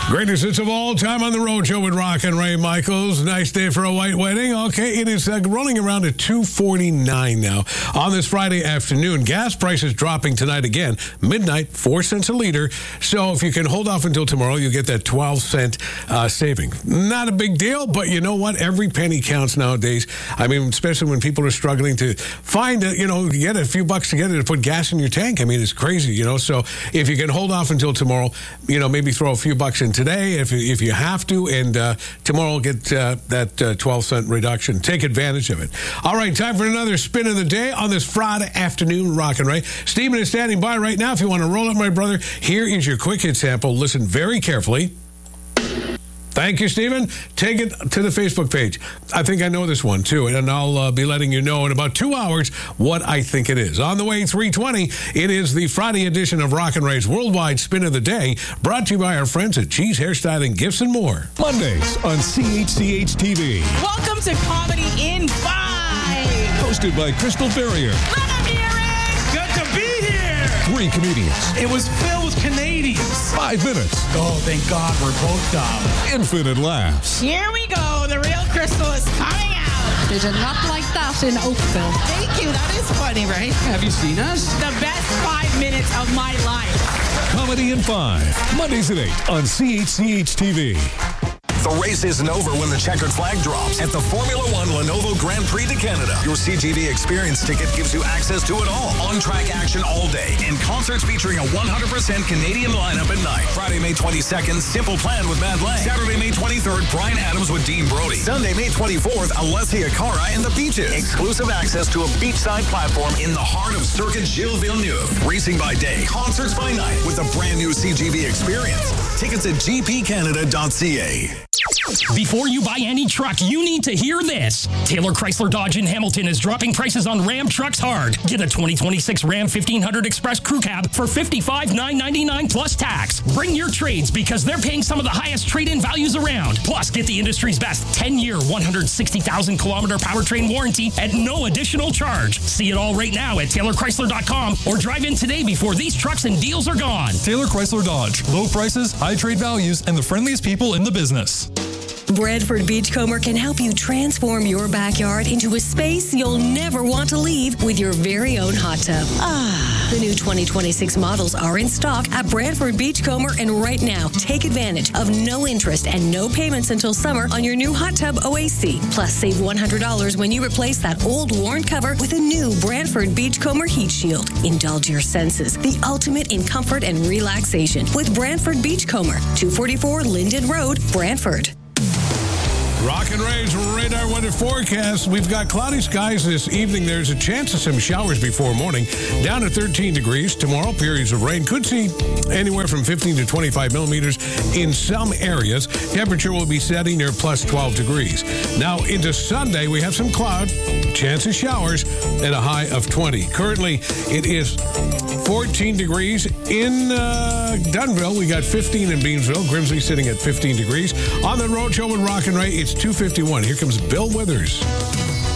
Greatest hits of all time on the road show with Rock and Ray Michaels. Nice day for a white wedding. Okay, it is rolling around at $2.49 now on this Friday afternoon. Gas prices dropping tonight again. Midnight, 4 cents a liter. So if you can hold off until tomorrow, you'll get that 12-cent saving. Not a big deal, but you know what? Every penny counts nowadays. I mean, especially when people are struggling to find, get a few bucks together to put gas in your tank. I mean, it's crazy, So if you can hold off until tomorrow, maybe throw a few bucks in today if you have to, and tomorrow get that 12-cent reduction. Take advantage of it. All right, time for another spin of the day on this Friday afternoon, Rock and Ray. Stephen is standing by right now. If you want to roll it, my brother, here is your quick hit sample. Listen very carefully. Thank you, Stephen. Take it to the Facebook page. I think I know this one, too, and I'll be letting you know in about 2 hours what I think it is. On the way, 3:20, it is the Friday edition of Rock and Ray's Worldwide Spin of the Day, brought to you by our friends at Cheese Hairstyling, Gifts, and More. Mondays on CHCH-TV. Welcome to Comedy in 5. Hosted by Crystal Ferrier. Let him hear it! Good to be here! 3 comedians. It was filled with Canadians. 5 minutes. Oh, thank God we're both dumb. Infinite laughs. Here we go. The real Crystal is coming out. They did not like that in Oakville. Thank you. That is funny, right? Have you seen us? The best 5 minutes of my life. Comedy in 5. Mondays at 8 on CHCH-TV. The race isn't over when the checkered flag drops at the Formula One Lenovo Grand Prix de Canada. Your CGV Experience ticket gives you access to it all. On-track action all day and concerts featuring a 100% Canadian lineup at night. Friday, May 22nd, Simple Plan with Matt Lang. Saturday, May 23rd, Bryan Adams with Dean Brody. Sunday, May 24th, Alessia Cara and the Beaches. Exclusive access to a beachside platform in the heart of Circuit Gilles Villeneuve. Racing by day, concerts by night with a brand new CGV Experience. Tickets at gpcanada.ca. Before you buy any truck, you need to hear this. Taylor Chrysler Dodge in Hamilton is dropping prices on Ram trucks hard. Get a 2026 Ram 1500 Express Crew Cab for $55,999 plus tax. Bring your trades because they're paying some of the highest trade-in values around. Plus, get the industry's best 10-year, 160,000-kilometer powertrain warranty at no additional charge. See it all right now at TaylorChrysler.com or drive in today before these trucks and deals are gone. Taylor Chrysler Dodge. Low prices, high trade values, and the friendliest people in the business. Bradford Beachcomber can help you transform your backyard into a space you'll never want to leave with your very own hot tub. The new 2026 models are in stock at Bradford Beachcomber, and right now, take advantage of no interest and no payments until summer on your new hot tub OAC. Plus, save $100 when you replace that old worn cover with a new Bradford Beachcomber Heat Shield. Indulge your senses, the ultimate in comfort and relaxation with Bradford Beachcomber, 244 Linden Road, Brantford. Rock and Ray's radar weather forecast. We've got cloudy skies this evening. There's a chance of some showers before morning. Down to 13 degrees. Tomorrow, periods of rain. Could see anywhere from 15 to 25 millimeters in some areas. Temperature will be setting near plus 12 degrees. Now, into Sunday, we have some cloud, chance of showers, and a high of 20. Currently, it is 14 degrees in Dunnville. We got 15 in Beamsville. Grimsley sitting at 15 degrees. On the road show with Rock and Ray, it's 2:51. Here comes Bill Withers.